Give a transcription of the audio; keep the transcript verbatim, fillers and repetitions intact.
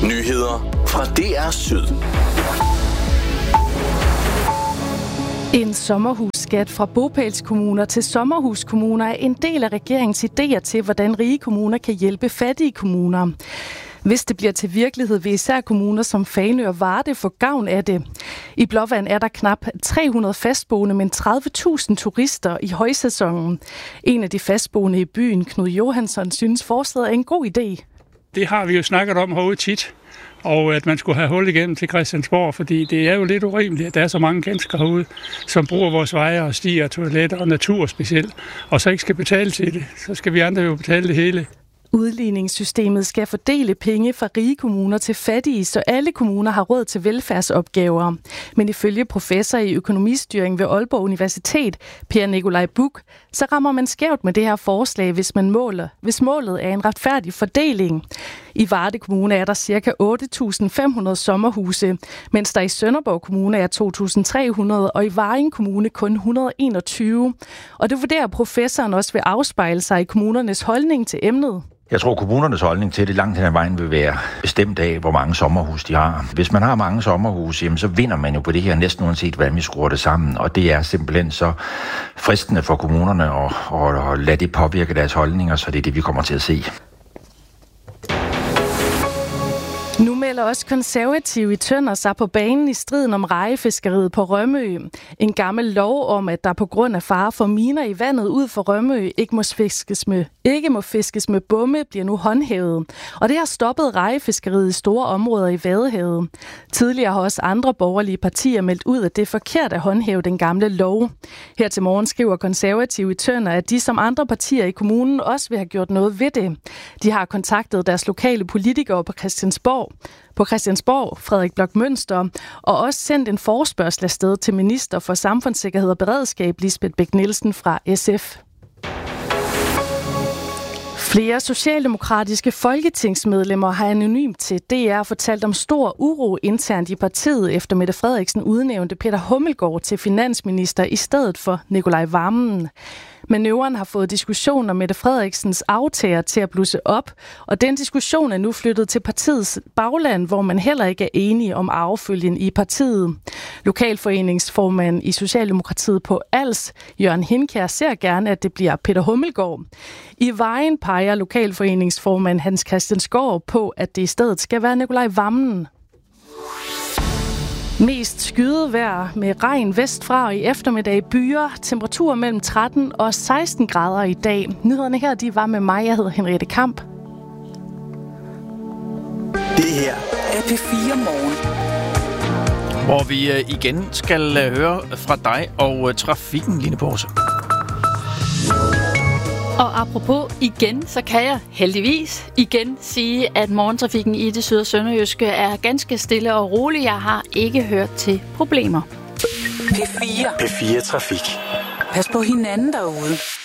Nyheder fra D R Syd. En sommerhusskat fra bopælskommuner til sommerhuskommuner er en del af regeringens idéer til, hvordan rige kommuner kan hjælpe fattige kommuner. Hvis det bliver til virkelighed, vil især kommuner som Fanø og Varde få gavn af det. I Blåvand er der knap tre hundrede fastboende, men tredive tusind turister i højsæsonen. En af de fastboende i byen, Knud Johansson, synes forslaget er en god idé. Det har vi jo snakket om herude tit, og at man skulle have hul igennem til Christiansborg, fordi det er jo lidt urimeligt, at der er så mange mennesker herude, som bruger vores veje og stier, toiletter og natur specielt, og så ikke skal betale til det. Så skal vi andre jo betale det hele. Udligningssystemet skal fordele penge fra rige kommuner til fattige, så alle kommuner har råd til velfærdsopgaver. Men ifølge professor i økonomistyring ved Aalborg Universitet, Per Nikolaj Buch, så rammer man skævt med det her forslag, hvis man måler, hvis målet er en retfærdig fordeling. I Varde Kommune er der ca. otte tusind fem hundrede sommerhuse, mens der i Sønderborg Kommune er to tusind tre hundrede, og i Varring Kommune kun et hundrede og enogtyve. Og det vurderer professoren også vil afspejle sig i kommunernes holdning til emnet. Jeg tror, kommunernes holdning til det langt hen ad vejen vil være bestemt af, hvor mange sommerhus de har. Hvis man har mange sommerhus, jamen, så vinder man jo på det her næsten uanset, hvordan vi skruer det sammen. Og det er simpelthen så fristende for kommunerne at, at lade det påvirke deres holdninger, så det er det, vi kommer til at se. Nu melder også konservative i Tønder sig på banen i striden om rejefiskeriet på Rømø. En gammel lov om, at der på grund af fare for miner i vandet ud for Rømø ikke må fiskes med, ikke må fiskes med bomme, bliver nu håndhævet. Og det har stoppet rejefiskeriet i store områder i Vadehavet. Tidligere har også andre borgerlige partier meldt ud, at det er forkert at håndhæve den gamle lov. Her til morgen skriver konservative i Tønder, at de som andre partier i kommunen også vil have gjort noget ved det. De har kontaktet deres lokale politikere på Christiansborg, på Christiansborg, Frederik Bloch Münster, og også sendt en forespørgsel afsted til minister for samfundssikkerhed og beredskab, Lisbeth Bech-Nielsen fra S F. Flere socialdemokratiske folketingsmedlemmer har anonymt til D R fortalt om stor uro internt i partiet, efter Mette Frederiksen udnævnte Peter Hummelgaard til finansminister i stedet for Nicolai Wammen. Manøvren har fået diskussionen om Mette Frederiksens aftager til at blusse op, og den diskussion er nu flyttet til partiets bagland, hvor man heller ikke er enige om arvefølgen i partiet. Lokalforeningsformand i Socialdemokratiet på Als, Jørgen Hinkær, ser gerne, at det bliver Peter Hummelgaard. I Vejen peger lokalforeningsformand Hans Christian Skov på, at det i stedet skal være Nicolai Wammen. Mest skyet vejr med regn vestfra og i eftermiddag i byer. Temperaturer mellem tretten og seksten grader i dag. Nyhederne her, de var med mig. Jeg hedder Henriette Kamp. Det her er P fire Morgen. Hvor vi igen skal høre fra dig og trafikken, Line Borse. Og apropos igen, så kan jeg heldigvis igen sige, at morgentrafikken i det syd- og sønderjyske er ganske stille og rolig. Jeg har ikke hørt til problemer. P fire. P fire Trafik. Pas på hinanden derude.